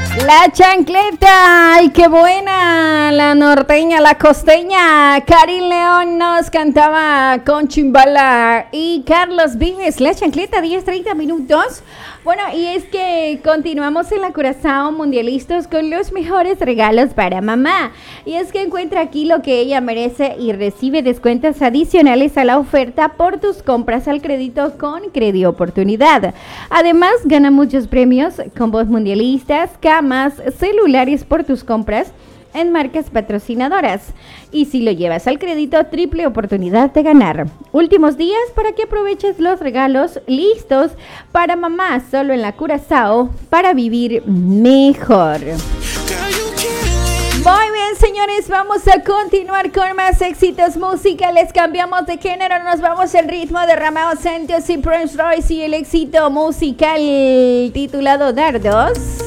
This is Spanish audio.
La chancleta, ay qué buena, la norteña, la costeña. Karin León nos cantaba con Chimbala y Carlos Vives. La chancleta, 10:30 minutos. Bueno, y es que continuamos en la Curazao Mundialistas con los mejores regalos para mamá. Y es que encuentra aquí lo que ella merece y recibe descuentos adicionales a la oferta por tus compras al crédito con Credi Oportunidad. Además, gana muchos premios, combos mundialistas, camas, celulares por tus compras en marcas patrocinadoras. Y si lo llevas al crédito, triple oportunidad de ganar. Últimos días para que aproveches los regalos listos para mamá, solo en la Curazao, para vivir mejor. Muy bien, señores, vamos a continuar con más éxitos musicales. Cambiamos de género, nos vamos al ritmo de Romeo Santos y Prince Royce y el éxito musical titulado Dardos.